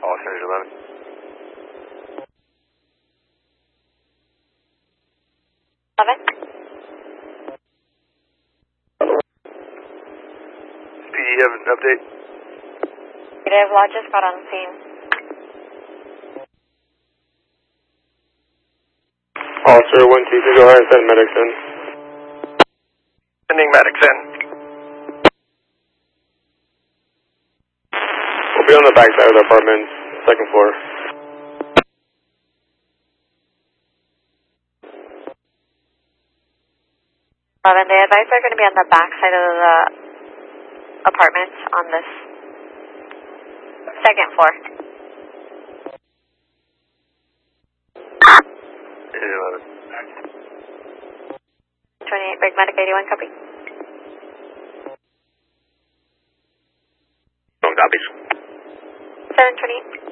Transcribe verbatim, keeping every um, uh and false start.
All Centers eleven. eleven. P D, you have an update? Negative, Law just got on scene. Officer one two two, go ahead and send medics in. Sending medics in. We'll be on the back side of the apartment, second floor. eleven, they advise they're going to be on the back side of the apartment on this second floor. eleven. twenty-eight, break medic eighty-one, copy. No copies. seven twenty-eight.